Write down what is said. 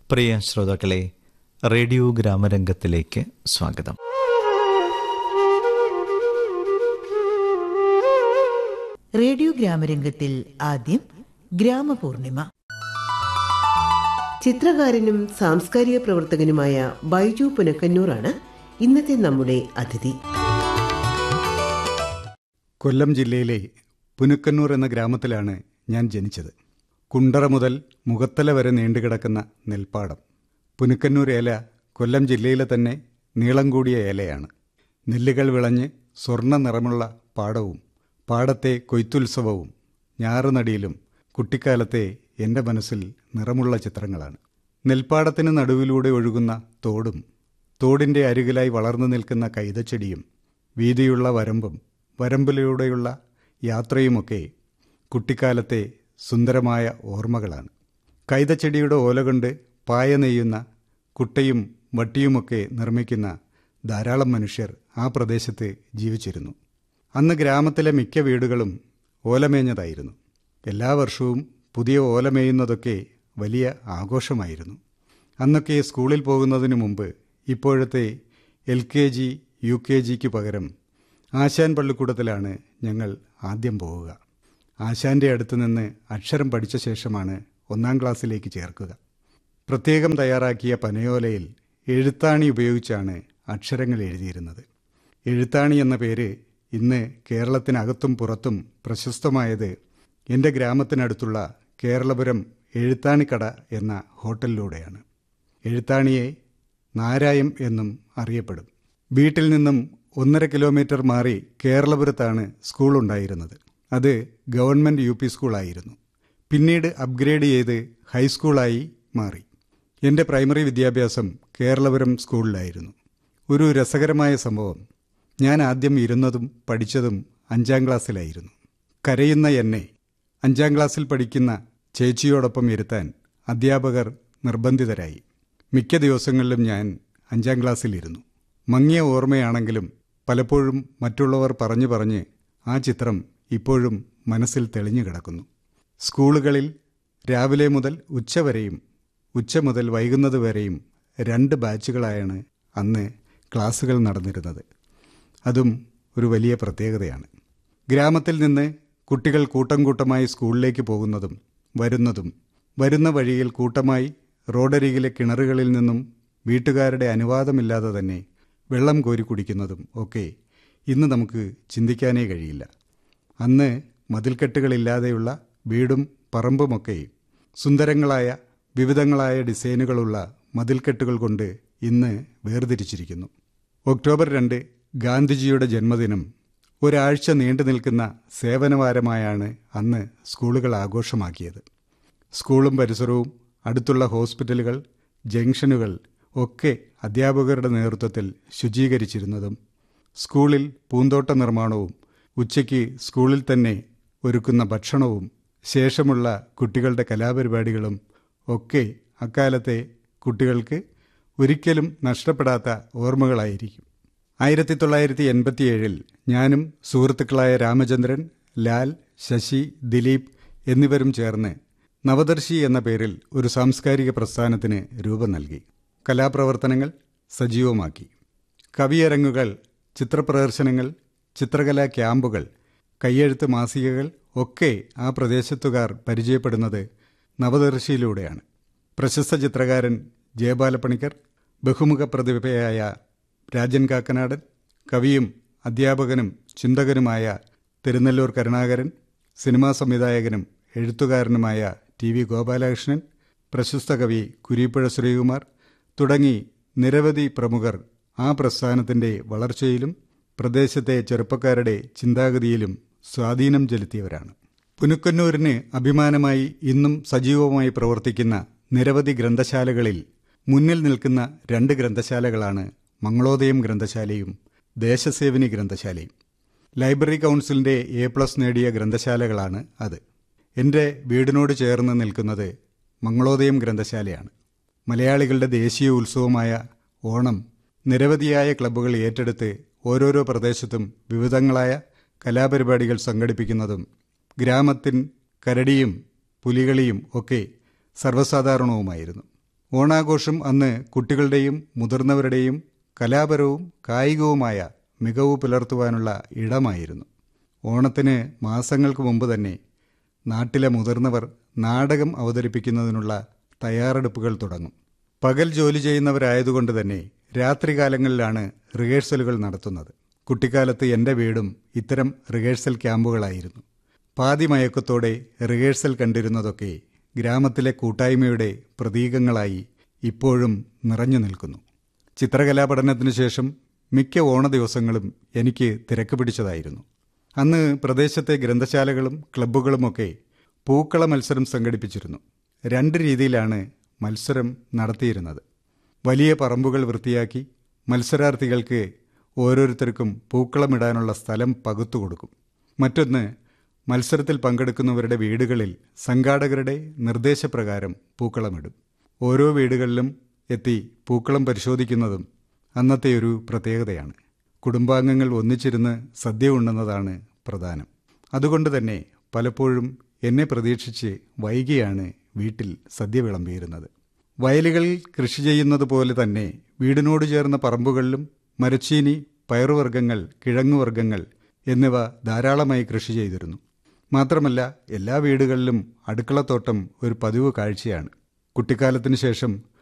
പ്രിയ ശ്രോതാക്കളെ, റേഡിയോ ഗ്രാമരംഗത്തിലേക്ക് സ്വാഗതം. റേഡിയോ ഗ്രാമരംഗത്തിൽ ആദ്യം ഗ്രാമപൂർണിമ. ചിത്രകാരനും സാംസ്കാരിക പ്രവർത്തകനുമായ ബൈജു പുനക്കന്നൂറാണ് ഇന്നത്തെ നമ്മുടെ അതിഥി. കൊല്ലം ജില്ലയിലെ പുനക്കന്നൂർ എന്ന ഗ്രാമത്തിലാണ് ഞാൻ ജനിച്ചത്. കുണ്ടറ മുതൽ മുഖത്തല വരെ നീണ്ടുകിടക്കുന്ന നെൽപ്പാടം. പുനക്കന്നൂർ ഏല കൊല്ലം ജില്ലയിലെ തന്നെ നീളം കൂടിയ ഏലയാണ്. നെല്ലുകൾ വിളഞ്ഞ് സ്വർണ്ണ നിറമുള്ള പാടവും പാടത്തെ കൊയ്ത്തുത്സവവും ഞാറുനടിയിലും കുട്ടിക്കാലത്തെ എൻ്റെ മനസ്സിൽ നിറമുള്ള ചിത്രങ്ങളാണ്. നെൽപ്പാടത്തിന് നടുവിലൂടെ ഒഴുകുന്ന തോടും തോടിൻ്റെ അരികിലായി വളർന്നു നിൽക്കുന്ന കൈതച്ചെടിയും വീതിയുള്ള വരമ്പും വരമ്പിലൂടെയുള്ള യാത്രയുമൊക്കെ കുട്ടിക്കാലത്തെ സുന്ദരമായ ഓർമ്മകളാണ്. കൈതച്ചെടിയുടെ ഓല കൊണ്ട് പായ നെയ്യുന്ന കുട്ടയും വട്ടിയുമൊക്കെ നിർമ്മിക്കുന്ന ധാരാളം മനുഷ്യർ ആ പ്രദേശത്ത് ജീവിച്ചിരുന്നു. അന്ന് ഗ്രാമത്തിലെ മിക്ക വീടുകളും ഓലമേഞ്ഞതായിരുന്നു. എല്ലാ വർഷവും പുതിയ ഓലമേയുന്നതൊക്കെ വലിയ ആഘോഷമായിരുന്നു. അന്നൊക്കെ സ്കൂളിൽ പോകുന്നതിന് മുമ്പ് ഇപ്പോഴത്തെ LKG UKGക്ക് പകരം ആശാൻ പള്ളിക്കൂടത്തിലാണ് ഞങ്ങൾ ആദ്യം പോവുക. ആശാൻ്റെ അടുത്ത് നിന്ന് അക്ഷരം പഠിച്ച ശേഷമാണ് 1ാം ക്ലാസ്സിലേക്ക് ചേർക്കുക. പ്രത്യേകം തയ്യാറാക്കിയ പനയോലയിൽ എഴുത്താണി ഉപയോഗിച്ചാണ് അക്ഷരങ്ങൾ എഴുതിയിരുന്നത്. എഴുത്താണി എന്ന പേര് ഇന്ന് കേരളത്തിനകത്തും പുറത്തും പ്രശസ്തമായത് എൻ്റെ ഗ്രാമത്തിനടുത്തുള്ള കേരളപുരം എഴുത്താണിക്കട എന്ന ഹോട്ടലിലൂടെയാണ്. എഴുത്താണിയെ നാരായം എന്നും അറിയപ്പെടും. വീട്ടിൽ നിന്നും 1.5 കിലോമീറ്റർ മാറി കേരളപുരത്താണ് സ്കൂളുണ്ടായിരുന്നത്. അത് ഗവൺമെൻറ് UP സ്കൂളായിരുന്നു. പിന്നീട് അപ്ഗ്രേഡ് ചെയ്ത് ഹൈസ്കൂളായി മാറി. എൻ്റെ പ്രൈമറി വിദ്യാഭ്യാസം കേരളപുരം സ്കൂളിലായിരുന്നു. ഒരു രസകരമായ സംഭവം, ഞാൻ ആദ്യം ഇരുന്നതും പഠിച്ചതും 5ാം ക്ലാസ്സിലായിരുന്നു. കരയുന്ന എന്നെ 5ാം ക്ലാസ്സിൽ പഠിക്കുന്ന ചേച്ചിയോടൊപ്പം ഇരുത്താൻ അധ്യാപകർ നിർബന്ധിതരായി. മിക്ക ദിവസങ്ങളിലും ഞാൻ 5ാം ക്ലാസ്സിലിരുന്നു. മങ്ങിയ ഓർമ്മയാണെങ്കിലും പലപ്പോഴും മറ്റുള്ളവർ പറഞ്ഞ് ആ ചിത്രം ഇപ്പോഴും മനസ്സിൽ തെളിഞ്ഞു കിടക്കുന്നു. സ്കൂളുകളിൽ രാവിലെ മുതൽ ഉച്ചവരെയും ഉച്ച മുതൽ വൈകുന്നത് വരെയും 2 ബാച്ചുകളായാണ് അന്ന് ക്ലാസ്സുകൾ നടന്നിരുന്നത്. അതും ഒരു വലിയ പ്രത്യേകതയാണ്. ഗ്രാമത്തിൽ നിന്ന് കുട്ടികൾ കൂട്ടം കൂട്ടമായി സ്കൂളിലേക്ക് പോകുന്നതും വരുന്നതും, വരുന്ന വഴിയിൽ കൂട്ടമായി റോഡരികിലെ കിണറുകളിൽ നിന്നും വീട്ടുകാരുടെ അനുവാദമില്ലാതെ തന്നെ വെള്ളം കോരി കുടിക്കുന്നതും ഒക്കെ ഇന്ന് നമുക്ക് ചിന്തിക്കാനേ കഴിയില്ല. അന്ന് മതിൽക്കെട്ടുകളില്ലാതെയുള്ള വീടും പറമ്പുമൊക്കെ സുന്ദരങ്ങളായ വിവിധങ്ങളായ ഡിസൈനുകളുള്ള മതിൽക്കെട്ടുകൾ കൊണ്ട് ഇന്ന് വേർതിരിച്ചിരിക്കുന്നു. ഒക്ടോബർ 2 ഗാന്ധിജിയുടെ ജന്മദിനം ഒരാഴ്ച നീണ്ടു നിൽക്കുന്ന സേവനവാരമായാണ് അന്ന് സ്കൂളുകൾ ആഘോഷമാക്കിയത്. സ്കൂളും പരിസരവും അടുത്തുള്ള ഹോസ്പിറ്റലുകൾ, ജംഗ്ഷനുകൾ ഒക്കെ അധ്യാപകരുടെ നേതൃത്വത്തിൽ ശുചീകരിച്ചിരുന്നതും സ്കൂളിൽ പൂന്തോട്ട നിർമ്മാണവും ഉച്ചയ്ക്ക് സ്കൂളിൽ തന്നെ ഒരുക്കുന്ന ഭക്ഷണവും ശേഷമുള്ള കുട്ടികളുടെ കലാപരിപാടികളും ഒക്കെ അക്കാലത്തെ കുട്ടികൾക്ക് ഒരിക്കലും നഷ്ടപ്പെടാത്ത ഓർമ്മകളായിരിക്കും. 1987 ഞാനും സുഹൃത്തുക്കളായ രാമചന്ദ്രൻ, ലാൽ, ശശി, ദിലീപ് എന്നിവരും ചേർന്ന് നവദർശി എന്ന പേരിൽ ഒരു സാംസ്കാരിക പ്രസ്ഥാനത്തിന് രൂപം നൽകി. കലാപ്രവർത്തനങ്ങൾ സജീവമാക്കി. കവിയരങ്ങുകൾ, ചിത്രപ്രദർശനങ്ങൾ, ചിത്രകലാ ക്യാമ്പുകൾ, കയ്യെഴുത്ത് മാസികകൾ ഒക്കെ ആ പ്രദേശത്തുകാർ പരിചയപ്പെടുന്നത് നവദർശിയിലൂടെയാണ്. പ്രശസ്ത ചിത്രകാരൻ ജയബാലപ്പണിക്കർ, ബഹുമുഖ പ്രതിഭയായ രാജൻ കാക്കനാടൻ, കവിയും അധ്യാപകനും ചിന്തകനുമായ തിരുനെല്ലൂർ കരുണാകരൻ, സിനിമാ സംവിധായകനും എഴുത്തുകാരനുമായ TV ഗോപാലകൃഷ്ണൻ, പ്രശസ്ത കവി കുരീപ്പുഴ ശ്രീകുമാർ തുടങ്ങി നിരവധി പ്രമുഖർ ആ പ്രസ്ഥാനത്തിൻ്റെ വളർച്ചയിലും പ്രദേശത്തെ ചെറുപ്പക്കാരുടെ ചിന്താഗതിയിലും സ്വാധീനം ചെലുത്തിയവരാണ്. പുനക്കന്നൂരിന് അഭിമാനമായി ഇന്നും സജീവമായി പ്രവർത്തിക്കുന്ന നിരവധി ഗ്രന്ഥശാലകളിൽ മുന്നിൽ നിൽക്കുന്ന 2 ഗ്രന്ഥശാലകളാണ് മംഗളോദയം ഗ്രന്ഥശാലയും ദേശസേവിനി ഗ്രന്ഥശാലയും. ലൈബ്രറി കൗൺസിലിൻ്റെ A+ നേടിയ ഗ്രന്ഥശാലകളാണ് അത്. എൻ്റെ വീടിനോട് ചേർന്ന് നിൽക്കുന്നത് മംഗളോദയം ഗ്രന്ഥശാലയാണ്. മലയാളികളുടെ ദേശീയ ഉത്സവമായ ഓണം നിരവധിയായ ക്ലബ്ബുകൾ ഏറ്റെടുത്ത് ഓരോരോ പ്രദേശത്തും വിവിധങ്ങളായ കലാപരിപാടികൾ സംഘടിപ്പിക്കുന്നതും ഗ്രാമത്തിൻ കരടിയും പുലികളിയും ഒക്കെ സർവ്വസാധാരണവുമായിരുന്നു. ഓണാഘോഷം അന്ന് കുട്ടികളുടെയും മുതിർന്നവരുടെയും കലാപരവും കായികവുമായ മികവ് പുലർത്തുവാനുള്ള ഇടമായിരുന്നു. ഓണത്തിന് മാസങ്ങൾക്ക് മുമ്പ് തന്നെ നാട്ടിലെ മുതിർന്നവർ നാടകം അവതരിപ്പിക്കുന്നതിനുള്ള തയ്യാറെടുപ്പുകൾ തുടങ്ങും. പകൽ ജോലി ചെയ്യുന്നവരായതുകൊണ്ട് തന്നെ രാത്രികാലങ്ങളിലാണ് റിഹേഴ്സലുകൾ നടത്തുന്നത്. കുട്ടിക്കാലത്ത് എൻ്റെ വീടും ഇത്തരം റിഹേഴ്സൽ ക്യാമ്പുകളായിരുന്നു. പാതിമയക്കത്തോടെ റിഹേഴ്സൽ കണ്ടിരുന്നതൊക്കെ ഗ്രാമത്തിലെ കൂട്ടായ്മയുടെ പ്രതീകങ്ങളായി ഇപ്പോഴും നിറഞ്ഞു നിൽക്കുന്നു. ചിത്രകലാ പഠനത്തിനു ശേഷം മിക്ക ഓണ ദിവസങ്ങളും എനിക്ക് തിരക്ക് പിടിച്ചതായിരുന്നു. അന്ന് പ്രദേശത്തെ ഗ്രന്ഥശാലകളും ക്ലബ്ബുകളുമൊക്കെ പൂക്കള മത്സരം സംഘടിപ്പിച്ചിരുന്നു. 2 രീതിയിലാണ് മത്സരം നടത്തിയിരുന്നത്. വലിയ പറമ്പുകൾ വൃത്തിയാക്കി മത്സരാർത്ഥികൾക്ക് ഓരോരുത്തർക്കും പൂക്കളമിടാനുള്ള സ്ഥലം പകുത്തുകൊടുക്കും. മറ്റൊന്ന്, മത്സരത്തിൽ പങ്കെടുക്കുന്നവരുടെ വീടുകളിൽ സംഘാടകരുടെ നിർദ്ദേശപ്രകാരം പൂക്കളമിടും. ഓരോ വീടുകളിലും എത്തി പൂക്കളം പരിശോധിക്കുന്നതും അന്നത്തെ ഒരു പ്രത്യേകതയാണ്. കുടുംബാംഗങ്ങൾ ഒന്നിച്ചിരുന്ന് സദ്യ ഉണ്ണുന്നതാണ് പ്രധാനം. അതുകൊണ്ട് തന്നെ പലപ്പോഴും എന്നെ പ്രതീക്ഷിച്ച് വൈകിയാണ് വീട്ടിൽ സദ്യ വിളമ്പിയിരുന്നത്. വയലുകളിൽ കൃഷി ചെയ്യുന്നത് പോലെ തന്നെ വീടിനോട് ചേർന്ന പറമ്പുകളിലും മരച്ചീനി, പയറുവർഗ്ഗങ്ങൾ, കിഴങ്ങുവർഗ്ഗങ്ങൾ എന്നിവ ധാരാളമായി കൃഷി ചെയ്തിരുന്നു. മാത്രമല്ല, എല്ലാ വീടുകളിലും അടുക്കളത്തോട്ടം ഒരു പതിവ് കാഴ്ചയാണ്. കുട്ടിക്കാലത്തിന് ശേഷം